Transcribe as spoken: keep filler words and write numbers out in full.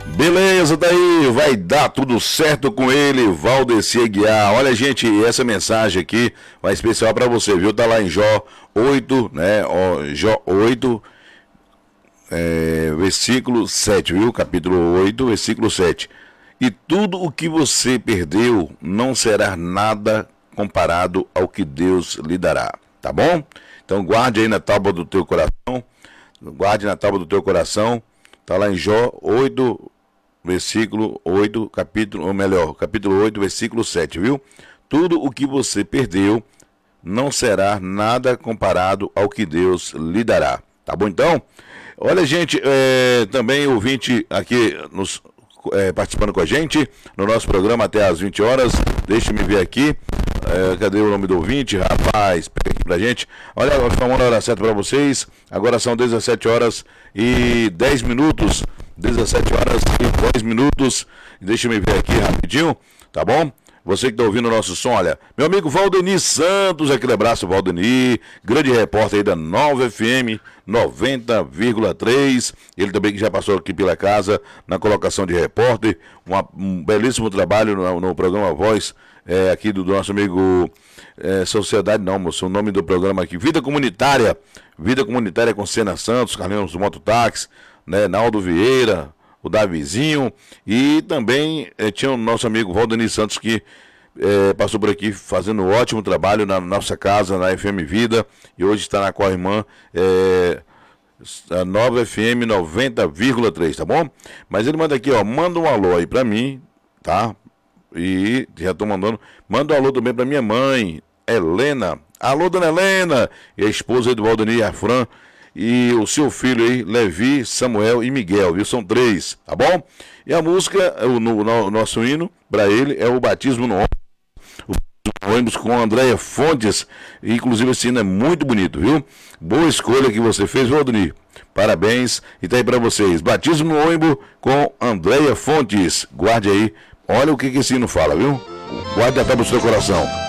Beleza, daí vai dar tudo certo com ele, Valdeci Aguiar. Olha, gente, essa mensagem aqui vai especial para você, viu? Tá lá em Jó oito, né? Ó, Jó oito, é, versículo sete, viu? Capítulo oito, versículo sete. E tudo o que você perdeu não será nada comparado ao que Deus lhe dará, tá bom? Então guarde aí na tábua do teu coração, guarde na tábua do teu coração, tá lá em Jó oito, versículo oito, capítulo, ou melhor, capítulo oito, versículo sete, viu? Tudo o que você perdeu não será nada comparado ao que Deus lhe dará, tá bom então? Olha, gente, é, também ouvinte aqui nos, é, participando com a gente no nosso programa até às vinte horas, deixa-me ver aqui, é, cadê o nome do ouvinte? Rapaz, pega aqui pra gente. Olha, falando a hora certa pra vocês, agora são dezessete horas e dez minutos, dezessete horas e dez minutos, deixa eu ver aqui rapidinho, tá bom? Você que está ouvindo o nosso som, olha, meu amigo Valdeni Santos, aquele abraço, Valdeni, grande repórter aí da Nova F M noventa vírgula três, ele também que já passou aqui pela casa na colocação de repórter, uma, um belíssimo trabalho no, no programa Voz, é, aqui do, do nosso amigo é, Sociedade, não, moço, o nome do programa aqui, Vida Comunitária, Vida Comunitária com Sena Santos, Carlinhos do Mototáxi, né, Naldo Vieira, o Davizinho, e também eh, tinha o nosso amigo Valdeni Santos que eh, passou por aqui fazendo um ótimo trabalho na nossa casa, na F M Vida, e hoje está na Corrimã, eh, a Nova F M noventa vírgula três, tá bom? Mas ele manda aqui, ó, manda um alô aí pra mim, tá? E já tô mandando, manda um alô também pra minha mãe, Helena. Alô, dona Helena, e a esposa do Valdeni, a Fran, e o seu filho aí, Levi, Samuel e Miguel, viu? São três, tá bom? E a música, o, no, no, nosso hino, para ele, é o Batismo no Ônibus. O ônibus com a Andréia Fontes, inclusive esse hino é muito bonito, viu? Boa escolha que você fez, Valdeni. Parabéns, e tá aí para vocês. Batismo no Ônibus com Andréia Fontes. Guarde aí, olha o que, que esse hino fala, viu? Guarde até pro seu coração.